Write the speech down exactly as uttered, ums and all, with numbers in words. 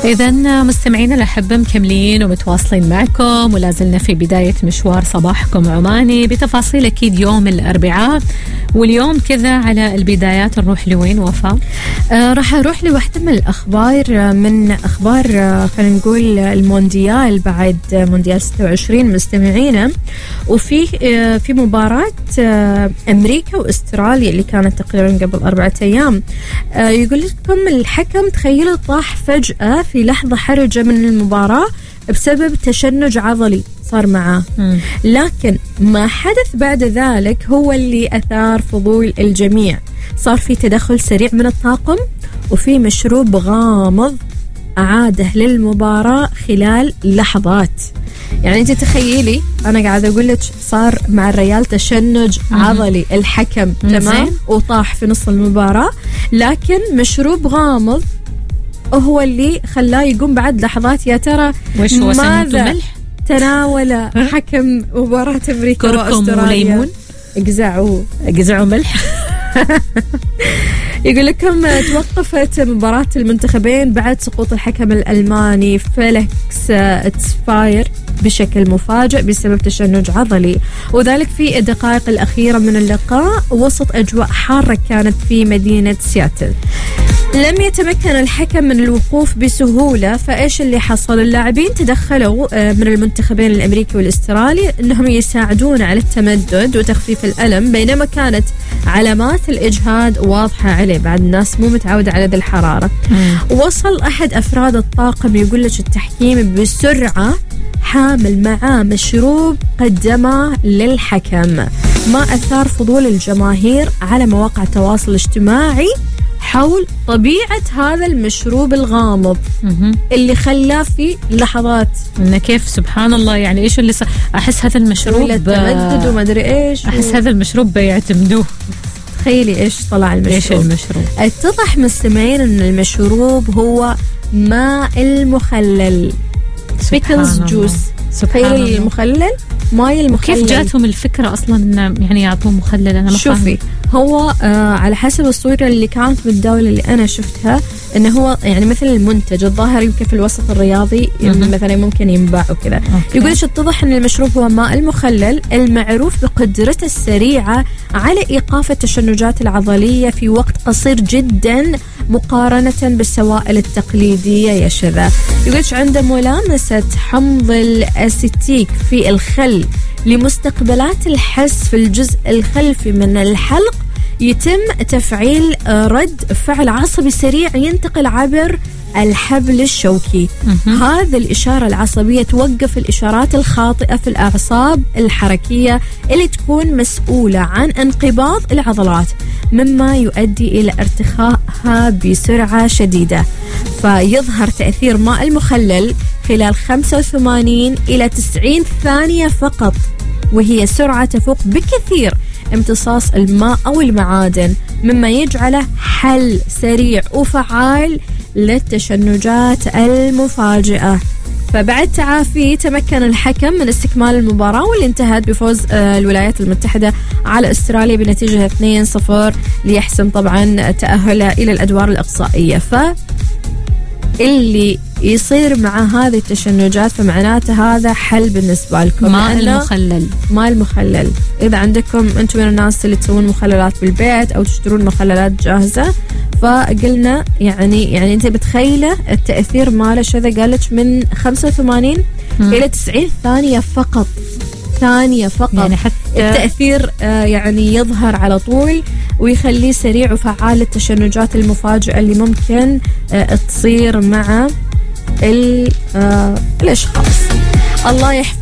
إذا مستمعينا الأحبة مكملين ومتواصلين معكم، ولا زلنا في بداية مشوار صباحكم عماني بتفاصيل أكيد يوم الأربعاء. واليوم كذا على البدايات نروح لوين وفاء؟ آه راح أروح لواحدة من الأخبار، من أخبار آه خلينا نقول المونديال، بعد مونديال ستة وعشرين مستمعينا. وفي آه في مباراة آه أمريكا وأستراليا اللي كانت تقريبا قبل أربعة أيام. آه يقول لكم الحكم تخيلوا طاح فجأة في لحظة حرجة من المباراة بسبب تشنج عضلي صار معاه، لكن ما حدث بعد ذلك هو اللي أثار فضول الجميع. صار في تدخل سريع من الطاقم، وفي مشروب غامض أعاده للمباراة خلال لحظات. يعني أنت تخيلي أنا قاعدة أقول لك صار مع الريال تشنج عضلي الحكم تمام، وطاح في نص المباراة، لكن مشروب غامض هو اللي خلاه يقوم بعد لحظات. يا ترى وش هو؟ ماذا تناول حكم مباراة أمريكا وأستراليا؟ وليمون، اجزعوا اجزعوا ملح. يقول لكم توقفت مباراة المنتخبين بعد سقوط الحكم الألماني فيليكس تسفاير بشكل مفاجئ بسبب تشنج عضلي، وذلك في الدقائق الأخيرة من اللقاء وسط أجواء حارة كانت في مدينة سياتل. لم يتمكن الحكم من الوقوف بسهولة، فإيش اللي حصل؟ اللاعبين تدخلوا من المنتخبين الأمريكي والأسترالي أنهم يساعدون على التمدد وتخفيف الألم، بينما كانت علامات الإجهاد واضحة عليه. بعد الناس مو متعودة على ذي الحرارة. مم. وصل أحد أفراد الطاقم يقول لك التحكيم بسرعة حامل معاه مشروب قدمه للحكم، ما أثار فضول الجماهير على مواقع التواصل الاجتماعي حول طبيعة هذا المشروب الغامض اللي خلاه في لحظات. إنه كيف سبحان الله، يعني إيش اللي صار؟ أحس هذا المشروب التمدد وما أدري إيش، أحس و... هذا المشروب بيعتمدوه. تخيلي إيش طلع المشروب. إيش المشروب؟ اتضح مستمعين إن المشروب هو ماء المخلل، بيكلز جوس. تخيلي المخلل، ماي المخلل. كيف جاتهم الفكرة أصلا إن يعني يعطوه مخلل؟ أنا ما شوفي هو آه على حسب الصورة اللي كانت بالدولة اللي أنا شفتها، إنه هو يعني مثل المنتج الظاهر يمكن في الوسط الرياضي مثلا ممكن ينباع وكذا. يقول إيش اتضح إن المشروب هو ماء المخلل المعروف بقدرته السريعة على إيقاف التشنجات العضلية في وقت قصير جدا مقارنة بالسوائل التقليدية يا شذا. يقول إيش عنده ملامسة حمض الأسيتيك في الخل لمستقبلات الحس في الجزء الخلفي من الحلق، يتم تفعيل رد فعل عصبي سريع ينتقل عبر الحبل الشوكي. هذه الإشارة العصبية توقف الإشارات الخاطئة في الأعصاب الحركية اللي تكون مسؤولة عن انقباض العضلات، مما يؤدي إلى ارتخائها بسرعة شديدة. فيظهر تأثير ماء المخلل خلال خمسة وثمانين إلى تسعين ثانية فقط، وهي سرعة تفوق بكثير امتصاص الماء أو المعادن، مما يجعله حل سريع وفعال للتشنجات المفاجئة. فبعد تعافي تمكن الحكم من استكمال المباراة، واللي انتهت بفوز الولايات المتحدة على استراليا بنتيجة اثنين صفر ليحسم طبعا تأهله إلى الأدوار الإقصائية. ف اللي يصير مع هذه التشنجات فمعناته هذا حل بالنسبة لكم، ماء المخلل. ماء المخلل إذا عندكم أنتم من الناس اللي تسوون مخللات بالبيت أو تشترون مخللات جاهزة، فقلنا يعني يعني أنت بتخيله التأثير ماله شذا، قالك من خمسة وثمانين إلى تسعين ثانية فقط، ثانية فقط. يعني حتى التأثير آه يعني يظهر على طول ويخليه سريع وفعال للتشنجات المفاجئة اللي ممكن آه تصير مع آه الأشخاص. الله يحفظ